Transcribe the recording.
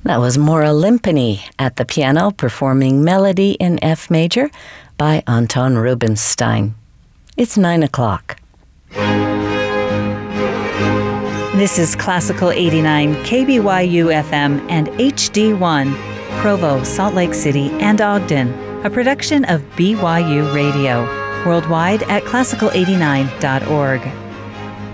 That was Maura Limpany at the piano performing Melody in F major by Anton Rubinstein. It's 9 o'clock. This is Classical 89, KBYU FM and HD1, Provo, Salt Lake City, and Ogden, a production of BYU Radio, worldwide at classical89.org.